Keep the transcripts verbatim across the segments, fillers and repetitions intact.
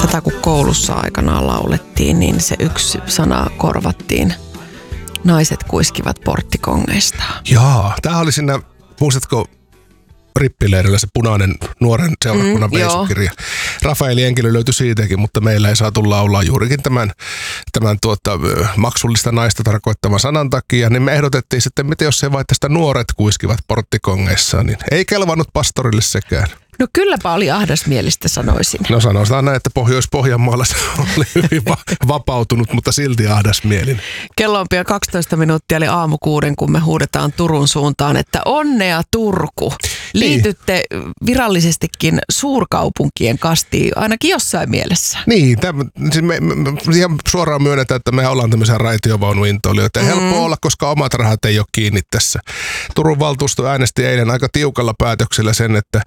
tätä kun koulussa aikanaan laulettiin, niin se yksi sana korvattiin. Naiset kuiskivat porttikongeista. Jaa, tämä oli siinä, muistatko rippileirillä se punainen nuoren seurakunnan mm, veisukirja. Rafaeli Enkilö löytyi siitäkin, mutta meillä ei saatu laulaa juurikin tämän, tämän tuota, maksullista naista tarkoittavan sanan takia. Niin me ehdotettiin sitten, miten jos se vaikka sitä nuoret kuiskivat porttikongeissaan, niin ei kelvannut pastorille sekään. No kylläpä oli ahdasmielistä, sanoisin. No sanotaan näin, että Pohjois-Pohjanmaalla se oli hyvin va- vapautunut, mutta silti ahdasmielinen. Kello on pian kaksitoista minuuttia, eli aamu kuuden, kun me huudetaan Turun suuntaan, että onnea Turku. Liitytte virallisestikin suurkaupunkien kastiin, ainakin jossain mielessä. Niin, täm, siis me, me, me ihan suoraan myönnetään, että me ollaan tämmöisiä raitiovaunuintoilijoita. Mm-hmm. Helppo olla, koska omat rahat ei ole kiinni tässä. Turun valtuusto äänesti eilen aika tiukalla päätöksellä sen, että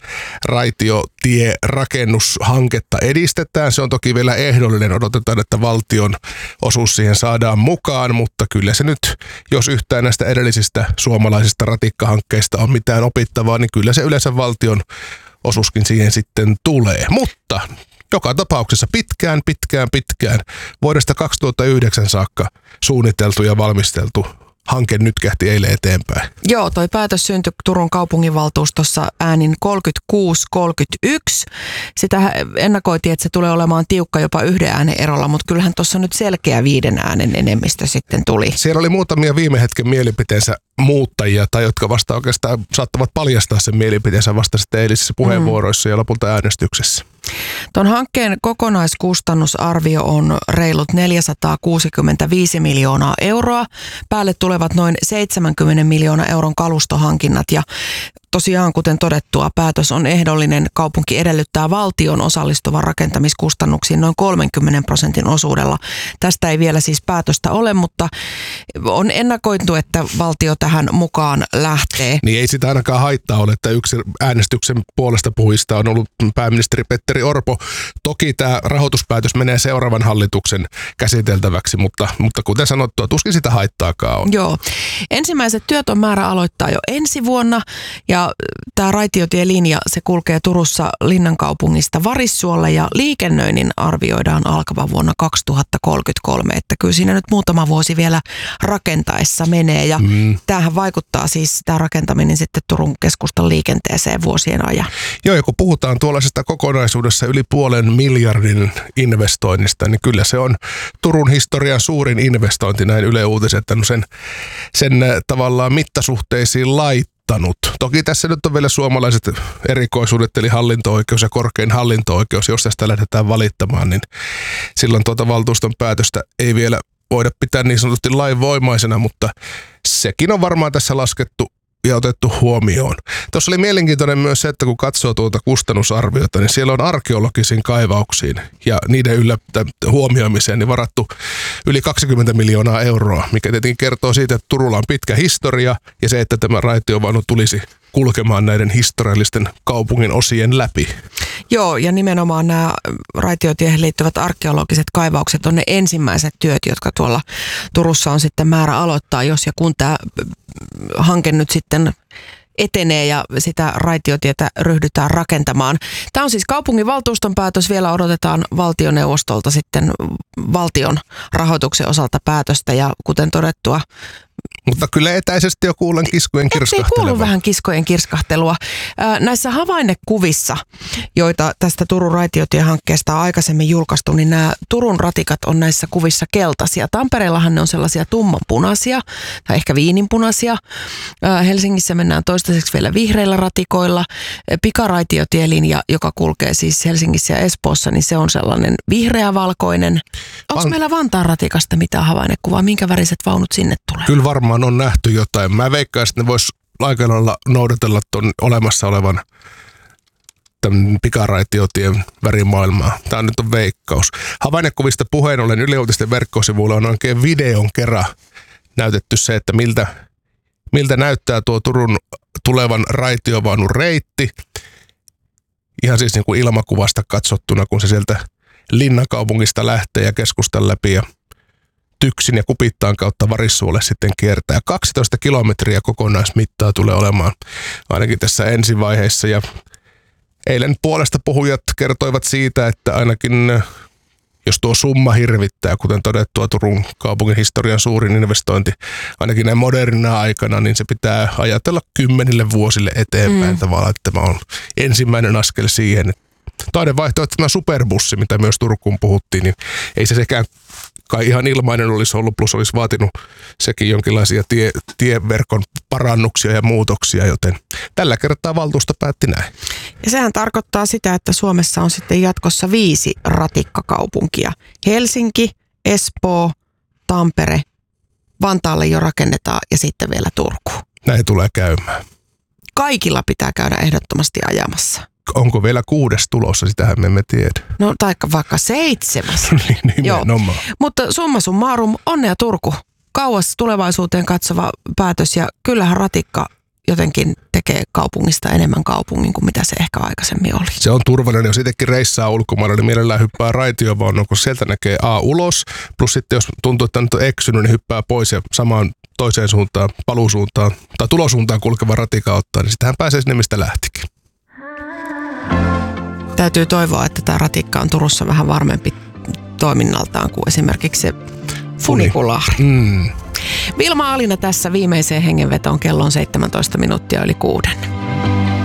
raitiotie-rakennushanketta edistetään. Se on toki vielä ehdollinen. Odotetaan, että valtion osuus siihen saadaan mukaan, mutta kyllä se nyt, jos yhtään näistä edellisistä suomalaisista ratikkahankkeista on mitään opittavaa, niin kyllä se yleensä valtion osuuskin siihen sitten tulee. Mutta joka tapauksessa pitkään, pitkään, pitkään vuodesta kaksituhattayhdeksän saakka suunniteltu ja valmisteltu hanke nyt kähti eilen eteenpäin. Joo, toi päätös syntyi Turun kaupunginvaltuustossa äänin kolmekymmentäkuusi kolmekymmentäyksi. Sitä ennakoitiin, että se tulee olemaan tiukka jopa yhden äänen erolla, mutta kyllähän tuossa nyt selkeä viiden äänen enemmistö sitten tuli. Siellä oli muutamia viime hetken mielipiteensä muuttajia, tai jotka vasta oikeastaan saattavat paljastaa sen mielipiteensä vasta sitten eilisissä puheenvuoroissa mm. ja lopulta äänestyksessä. Tuon hankkeen kokonaiskustannusarvio on reilut neljäsataakuusikymmentäviisi miljoonaa euroa. Päälle tulevat noin seitsemänkymmentä miljoonaa euron kalustohankinnat ja tosiaan, kuten todettua, päätös on ehdollinen. Kaupunki edellyttää valtion osallistuvan rakentamiskustannuksiin noin kolmenkymmenen prosentin osuudella. Tästä ei vielä siis päätöstä ole, mutta on ennakoitu, että valtio tähän mukaan lähtee. Niin ei sitä ainakaan haittaa ole, että yksi äänestyksen puolesta puhuista on ollut pääministeri Petteri Orpo. Toki tämä rahoituspäätös menee seuraavan hallituksen käsiteltäväksi, mutta, mutta kuten sanottua, tuskin sitä haittaakaan on. Joo. Ensimmäiset työt on määrä aloittaa jo ensi vuonna ja tämä raitiotielinja, se kulkee Turussa Linnankaupungista Varissuolle ja liikennöinnin arvioidaan alkavan vuonna kaksituhattakolmekymmentäkolme, että kyllä siinä nyt muutama vuosi vielä rakentaessa menee ja mm. tämähän vaikuttaa siis tämä rakentaminen sitten Turun keskustan liikenteeseen vuosien ajan. Joo, ja kun puhutaan tuollaisesta kokonaisuudessa yli puolen miljardin investoinnista, niin kyllä se on Turun historian suurin investointi, näin Yle Uutiset, sen, sen tavallaan mittasuhteisiin laittaa. Toki tässä nyt on vielä suomalaiset erikoisuudet, eli hallinto-oikeus ja korkein hallinto-oikeus. Jos tästä lähdetään valittamaan, niin silloin tuota valtuuston päätöstä ei vielä voida pitää niin sanotusti lainvoimaisena, mutta sekin on varmaan tässä laskettu ja otettu huomioon. Tuossa oli mielenkiintoinen myös se, että kun katsoo tuota kustannusarviota, niin siellä on arkeologisiin kaivauksiin ja niiden yllä huomioimiseen niin varattu yli kaksikymmentä miljoonaa euroa, mikä tietenkin kertoo siitä, että Turulla on pitkä historia ja se, että tämä raitiovaunu tulisi kulkemaan näiden historiallisten kaupungin osien läpi. Joo, ja nimenomaan nämä raitiotiehen liittyvät arkeologiset kaivaukset on ne ensimmäiset työt, jotka tuolla Turussa on sitten määrä aloittaa, jos ja kun tämä hanke nyt sitten etenee ja sitä raitiotietä ryhdytään rakentamaan. Tämä on siis kaupunginvaltuuston päätös. Vielä odotetaan valtioneuvostolta sitten valtion rahoituksen osalta päätöstä ja kuten todettua, mutta kyllä etäisesti jo kuulen kiskojen kirskahtelua. Ei kuulu vähän kiskojen kirskahtelua. Näissä havainnekuvissa, joita tästä Turun raitiotiehankkeesta on aikaisemmin julkaistu, niin nämä Turun ratikat on näissä kuvissa keltaisia. Tampereellahan ne on sellaisia tummanpunaisia tai ehkä viininpunaisia. Helsingissä mennään toistaiseksi vielä vihreillä ratikoilla. Pikaraitiotielinja, joka kulkee siis Helsingissä ja Espoossa, niin se on sellainen vihreävalkoinen. Onko meillä Vantaan ratikasta mitään havainnekuvaa? Minkä väriset vaunut sinne tulee? Kyllä varmaan on nähty jotain. Mä veikkaan, että ne vois aika lailla noudatella tuon olemassa olevan tämän pikaraitiotien värimaailmaa. Tämä nyt on veikkaus. Havainnekuvista puheen ollen Yle Uutisten verkkosivuilla on oikein videon kerran näytetty se, että miltä, miltä näyttää tuo Turun tulevan raitiovaunun reitti. Ihan siis niin kuin ilmakuvasta katsottuna, kun se sieltä Linnankaupungista lähtee ja keskustan läpi ja Tyksin ja Kupittaan kautta Varissuolle sitten kiertää. kaksitoista kilometriä kokonaismittaa tulee olemaan ainakin tässä ensivaiheessa. Ja eilen puolesta puhujat kertoivat siitä, että ainakin jos tuo summa hirvittää, kuten todettua Turun kaupungin historian suurin investointi, ainakin näin modernina aikana, niin se pitää ajatella kymmenille vuosille eteenpäin mm. tavallaan, että tämä on ensimmäinen askel siihen. Toinen vaihtoehto, tämä superbussi, mitä myös Turkuun puhuttiin, niin ei se sekään kai ihan ilmainen olisi ollut, plus olisi vaatinut sekin jonkinlaisia tie, tieverkon parannuksia ja muutoksia, joten tällä kertaa valtuusto päätti näin. Ja sehän tarkoittaa sitä, että Suomessa on sitten jatkossa viisi ratikkakaupunkia. Helsinki, Espoo, Tampere, Vantaalle jo rakennetaan ja sitten vielä Turku. Näin tulee käymään. Kaikilla pitää käydä ehdottomasti ajamassa. Onko vielä kuudes tulossa, sitähän me emme tiedä. No taikka vaikka seitsemäs. Nimenomaan. Mutta summa summarum, onnea Turku. Kauas tulevaisuuteen katsova päätös ja kyllähän ratikka jotenkin tekee kaupungista enemmän kaupungin kuin mitä se ehkä aikaisemmin oli. Se on turvallinen, jos itsekin reissaa ulkomailla, niin mielellään hyppää raitiovaunua, kun sieltä näkee A ulos, plus sitten jos tuntuu, että nyt on eksynyt, niin hyppää pois ja samaan toiseen suuntaan, paluusuuntaan tai tulosuuntaan kulkeva ratika ottaa, niin sitähän pääsee sinne, mistä lähtikin. Täytyy toivoa, että tämä ratikka on Turussa vähän varmempi toiminnaltaan kuin esimerkiksi se funikulahri. Mm. Vilma Alina tässä viimeiseen hengenvetoon, kello on seitsemäntoista minuuttia yli kuuden.